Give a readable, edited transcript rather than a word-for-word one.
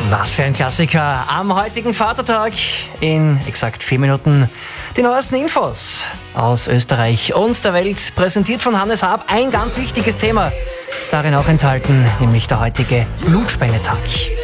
Was für ein Klassiker am heutigen Vatertag. In exakt 4 Minuten die neuesten Infos aus Österreich und der Welt, präsentiert von Hannes Haab. Ein ganz wichtiges Thema ist darin auch enthalten, nämlich der heutige Blutspendetag.